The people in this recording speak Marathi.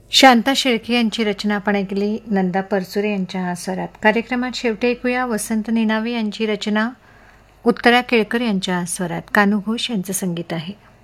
शांता शेळके यांची रचना आपण ऐकली नंदा परचुरे यांच्या स्वरात. कार्यक्रमात शेवटी ऐकूया वसंत निनावे यांची रचना उत्तरा केळकर यांच्या स्वरात. कानू घोष यांचं संगीत आहे.